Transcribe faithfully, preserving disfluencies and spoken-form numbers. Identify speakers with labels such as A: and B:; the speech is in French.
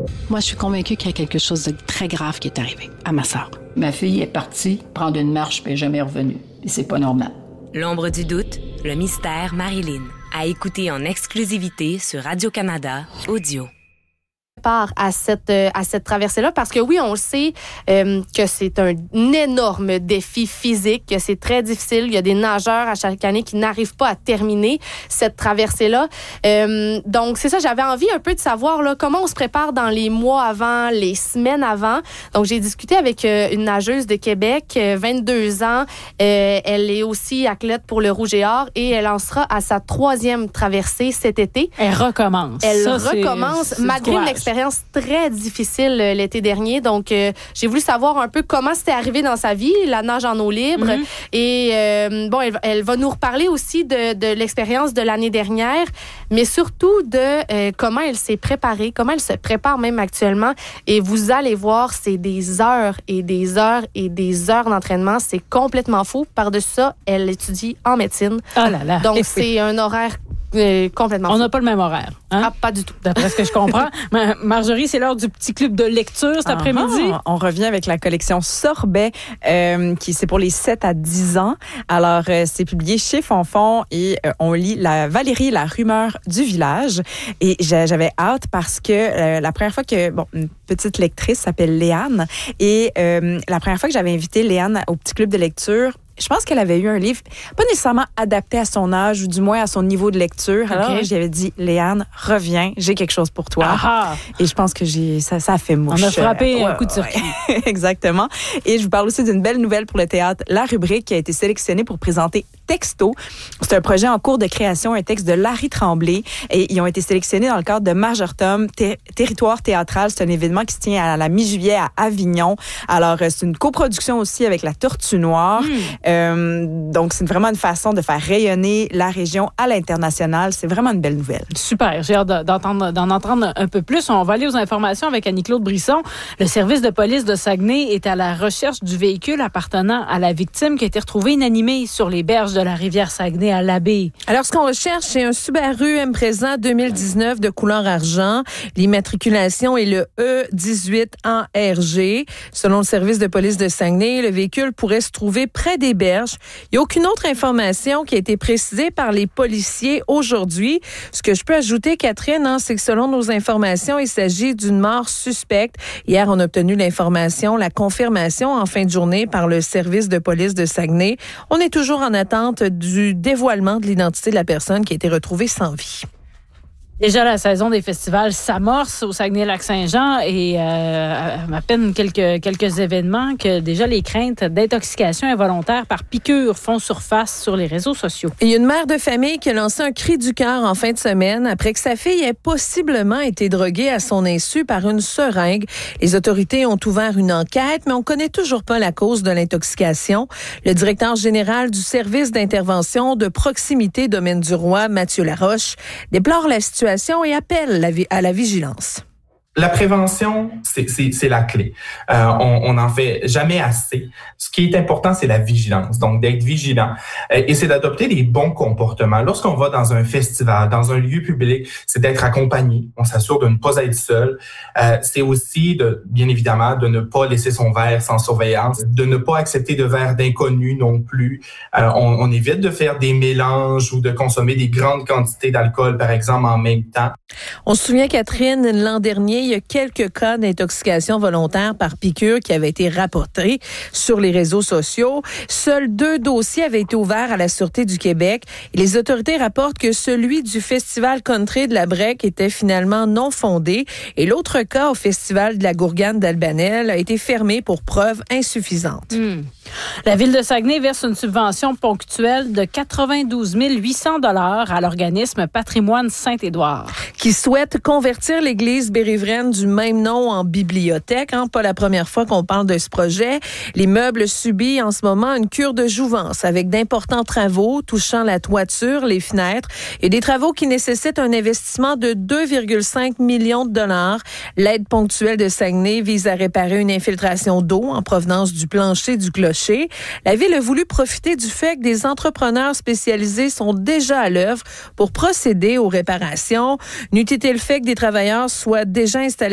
A: Moi, je suis convaincue qu'il y a quelque chose de très grave qui est arrivé à ma sœur.
B: Ma fille est partie prendre une marche puis elle n'est jamais revenue. Et c'est pas normal.
C: L'ombre du doute, le mystère Marilyn. À écouter en exclusivité sur Radio-Canada Audio.
D: Part à cette euh, à cette traversée-là parce que oui, on le sait euh, que c'est un énorme défi physique, que c'est très difficile. Il y a des nageurs à chaque année qui n'arrivent pas à terminer cette traversée-là. Euh, donc, c'est ça, j'avais envie un peu de savoir là, comment on se prépare dans les mois avant, les semaines avant. Donc, j'ai discuté avec euh, une nageuse de Québec, euh, vingt-deux ans. Euh, elle est aussi athlète pour le Rouge et Or et elle en sera à sa troisième traversée cet été.
E: Elle recommence.
D: Elle
E: ça,
D: recommence
E: c'est, c'est
D: malgré une expérience très difficile euh, l'été dernier. Donc, euh, j'ai voulu savoir un peu comment c'était arrivé dans sa vie, la nage en eau libre. Mm-hmm. Et euh, bon, elle, elle va nous reparler aussi de, de l'expérience de l'année dernière, mais surtout de euh, comment elle s'est préparée, comment elle se prépare même actuellement. Et vous allez voir, c'est des heures et des heures et des heures d'entraînement. C'est complètement fou. Par-dessus ça, elle étudie en médecine.
E: Oh là là.
D: Donc, c'est un horaire Euh, complètement.
E: On n'a pas le même horaire. Hein?
D: Ah, pas du tout.
E: D'après ce que je comprends. Marjorie, c'est l'heure du petit club de lecture cet ah, après-midi.
F: On revient avec la collection Sorbet, euh, qui c'est pour les sept à dix ans. Alors, euh, c'est publié chez Fonfon et euh, on lit la Valérie, la rumeur du village. Et j'avais hâte parce que euh, la première fois que, bon, une petite lectrice s'appelle Léane et euh, la première fois que j'avais invité Léane au petit club de lecture, je pense qu'elle avait eu un livre pas nécessairement adapté à son âge ou du moins à son niveau de lecture. Alors, okay. J'avais dit, Léane, reviens, j'ai quelque chose pour toi.
E: Aha.
F: Et je pense que j'ai ça, ça a fait mouche.
E: On a frappé
F: ouais,
E: un coup de circuit.
F: Ouais. Exactement. Et je vous parle aussi d'une belle nouvelle pour le théâtre La Rubrique qui a été sélectionnée pour présenter Texto. C'est un projet en cours de création, un texte de Larry Tremblay. Et ils ont été sélectionnés dans le cadre de Majortum, ter- Territoire théâtral. C'est un événement qui se tient à la mi-juillet à Avignon. Alors, c'est une coproduction aussi avec la Tortue Noire. Mm. Euh, donc, c'est vraiment une façon de faire rayonner la région à l'international. C'est vraiment une belle nouvelle.
E: Super. J'ai hâte d'entendre, d'en entendre un peu plus. On va aller aux informations avec Annie-Claude Brisson. Le service de police de Saguenay est à la recherche du véhicule appartenant à la victime qui a été retrouvée inanimée sur les berges de la rivière Saguenay à l'Abbé.
G: Alors, ce qu'on recherche, c'est un Subaru Impreza deux mille dix-neuf de couleur argent. L'immatriculation est le E dix-huit en R G. Selon le service de police de Saguenay, le véhicule pourrait se trouver près des berges. Il n'y a aucune autre information qui a été précisée par les policiers aujourd'hui. Ce que je peux ajouter, Catherine, hein, c'est que selon nos informations, il s'agit d'une mort suspecte. Hier, on a obtenu l'information, la confirmation en fin de journée par le service de police de Saguenay. On est toujours en attente du dévoilement de l'identité de la personne qui a été retrouvée sans vie.
E: Déjà, la saison des festivals s'amorce au Saguenay-Lac-Saint-Jean et euh, à peine quelques, quelques événements que déjà les craintes d'intoxication involontaire par piqûre font surface sur les réseaux sociaux.
G: Il y a une mère de famille qui a lancé un cri du cœur en fin de semaine après que sa fille ait possiblement été droguée à son insu par une seringue. Les autorités ont ouvert une enquête, mais on connaît toujours pas la cause de l'intoxication. Le directeur général du service d'intervention de proximité Domaine du Roi, Mathieu Laroche, déplore la situation et appelle à la vigilance.
H: La prévention, c'est, c'est, c'est la clé. Euh, on n'en fait jamais assez. Ce qui est important, c'est la vigilance, donc d'être vigilant. Euh, et c'est d'adopter les bons comportements. Lorsqu'on va dans un festival, dans un lieu public, c'est d'être accompagné. On s'assure de ne pas être seul. Euh, c'est aussi, de, bien évidemment, de ne pas laisser son verre sans surveillance, de ne pas accepter de verre d'inconnus non plus. Euh, on, on évite de faire des mélanges ou de consommer des grandes quantités d'alcool, par exemple, en même temps.
G: On se souvient, Catherine, l'an dernier, il y a quelques cas d'intoxication volontaire par piqûre qui avaient été rapportés sur les réseaux sociaux. Seuls deux dossiers avaient été ouverts à la Sûreté du Québec. Et les autorités rapportent que celui du Festival Country de la Brec était finalement non fondé. Et l'autre cas au Festival de la Gourgane d'Albanel a été fermé pour preuve insuffisante.
E: Mmh. La Ville de Saguenay verse une subvention ponctuelle de quatre-vingt-douze mille huit cents dollars à l'organisme Patrimoine Saint-Édouard.
G: Qui souhaite convertir l'église bérivraine du même nom en bibliothèque. Hein, pas la première fois qu'on parle de ce projet. L'immeuble subit en ce moment une cure de jouvence avec d'importants travaux touchant la toiture, les fenêtres et des travaux qui nécessitent un investissement de deux virgule cinq millions de dollars. L'aide ponctuelle de Saguenay vise à réparer une infiltration d'eau en provenance du plancher du clocher. La Ville a voulu profiter du fait que des entrepreneurs spécialisés sont déjà à l'œuvre pour procéder aux réparations. N'eût été le fait que des travailleurs soient déjà installés